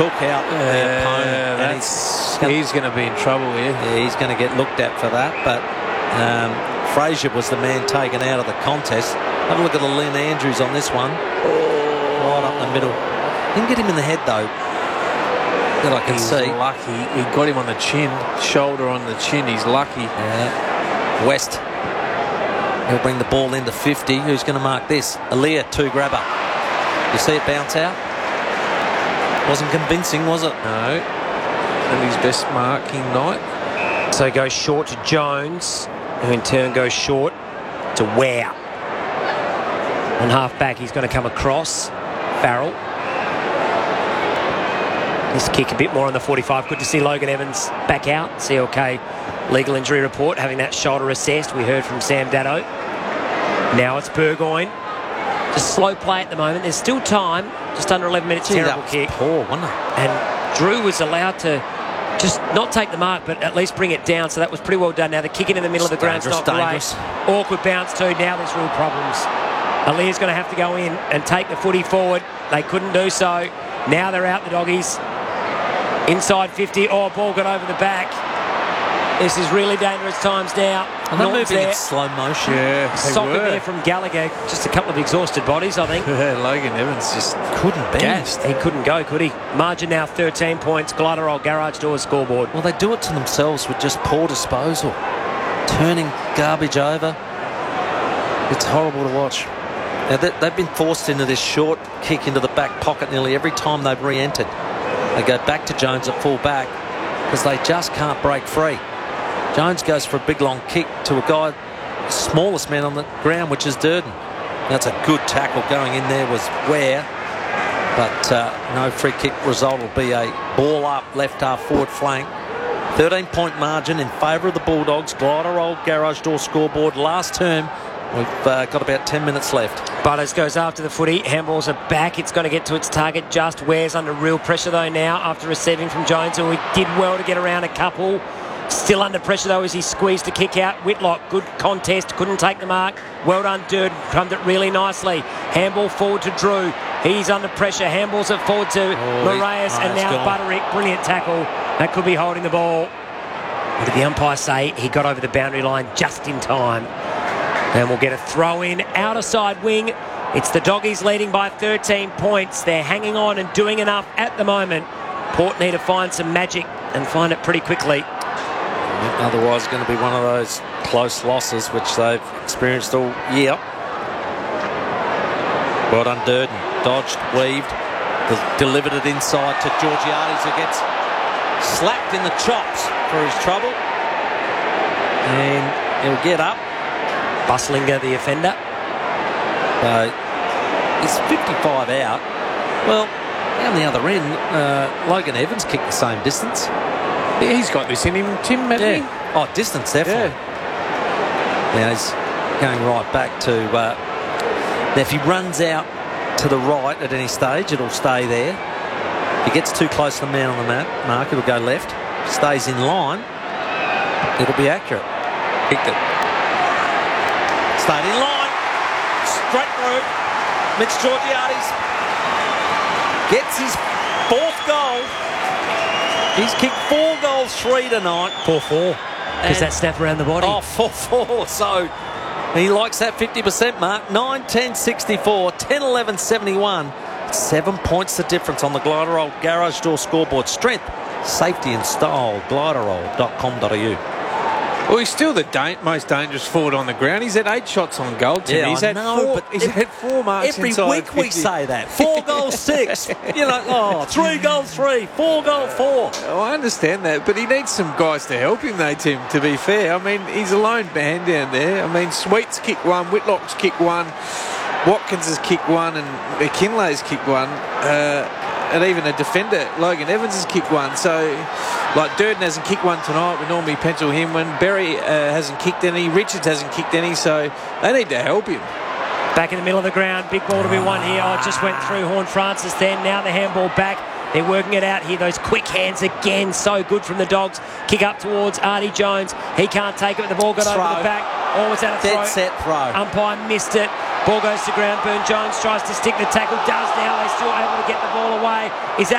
took out the opponent. And he's going to be in trouble here. Yeah, he's going to get looked at for that. But Frazier was the man taken out of the contest. Have a look at the Lynn Andrews on this one. Right up the middle. Didn't get him in the head, though, that I can see. He's lucky. He got him on the chin, shoulder on the chin. He's lucky. Yeah. West. He'll bring the ball into 50. Who's going to mark this? Aaliyah, 2-grabber. You see it bounce out? Wasn't convincing, was it? No. And his best marking night. So he goes short to Jones, who in turn goes short to Ware. On half-back, he's going to come across. Farrell. This kick a bit more on the 45. Good to see Logan Evans back out. CLK legal injury report, having that shoulder assessed. We heard from Sam Dado. Now it's Burgoyne. Just slow play at the moment. There's still time. Just under 11 minutes. Terrible kick. Poor, wasn't it? And Drew was allowed to just not take the mark, but at least bring it down. So that was pretty well done. Now the kick into the middle of the ground's not great. Awkward bounce too. Now there's real problems. Aaliyah's going to have to go in and take the footy forward. They couldn't do so. Now they're out, the doggies. Inside 50. Oh, ball got over the back. This is really dangerous times now. And they're moving in slow motion. Yeah, Socket there from Gallagher. Just a couple of exhausted bodies, I think. Logan Evans just couldn't gassed. He couldn't go, could he? Margin now 13 points. Glarderol Garage Doors scoreboard. Well, they do it to themselves with just poor disposal. Turning garbage over. It's horrible to watch. Now, they've been forced into this short kick into the back pocket nearly every time they've re-entered. They go back to Jones at full back because they just can't break free. Jones goes for a big long kick to a guy, the smallest man on the ground, which is Durden. That's a good tackle. Going in there was Ware, but no free kick result. Will be a ball up left half forward flank. 13-point margin in favour of the Bulldogs. Glarderol Garage Door scoreboard. Last term. We've got about 10 minutes left. Butters goes after the footy. Handballs are back. It's going to get to its target. Just Ware's under real pressure, though, now after receiving from Jones, who he did well to get around a couple. Still under pressure, though, as he squeezed the kick out. Whitlock, good contest. Couldn't take the mark. Well done, Durden. Drummed it really nicely. Handball forward to Drew. He's under pressure. Handballs it forward to Moraes. And now Butterick. Brilliant tackle. That could be holding the ball. What did the umpire say? He got over the boundary line just in time. And we'll get a throw in, outer side wing. It's the Doggies leading by 13 points. They're hanging on and doing enough at the moment. Port need to find some magic and find it pretty quickly. Otherwise, it's going to be one of those close losses which they've experienced all year. Well done, Durden. Dodged, weaved, delivered it inside to Georgiades, who gets slapped in the chops for his trouble. And he'll get up. Buslinger, the offender. He's 55 out. Well, down the other end, Logan Evans kicked the same distance. Yeah, he's got this in him, Tim, hasn't he? Oh, distance, definitely. Yeah. Now he's going right back to... now, if he runs out to the right at any stage, it'll stay there. If he gets too close to the man on the mark, it'll go left. Stays in line, it'll be accurate. Kicked it. Stayed in line. Straight through. Mitch Georgiades gets his 4th goal. He's kicked 4 goals, 3 tonight. 4-4. Because that snap around the body. Oh, 4-4. So he likes that 50% mark. 9-10-64, 10-11-71. 7 points the difference on the Glarderol Garage Door scoreboard. Strength, safety and style. Glarderol.com.au. Well, he's still the most dangerous forward on the ground. He's had 8 shots on goal, Tim. Yeah, he's had 4 marks every inside week 50. we say that. 4 goals, 6. You know, 3 goals, 3. 4 goals, 4. Oh, I understand that, but he needs some guys to help him, though, Tim, to be fair. I mean, he's a lone man down there. I mean, Sweet's kicked 1, Whitlock's kicked 1, Watkins has kicked 1, and McKinley's kicked 1. And even a defender, Logan Evans, has kicked 1. So, like, Durden hasn't kicked 1 tonight. We normally pencil him when Berry hasn't kicked any. Richards hasn't kicked any. So they need to help him. Back in the middle of the ground. Big ball to be won here. Oh, it just went through Horn Francis then. Now the handball back. They're working it out here. Those quick hands again. So good from the Dogs. Kick up towards Artie Jones. He can't take it. The ball got over the back. Oh, was that a throw? Dead set throw. Umpire missed it. Ball goes to ground. Burn Jones tries to stick the tackle. Does now. They're still able to get the ball away. Is that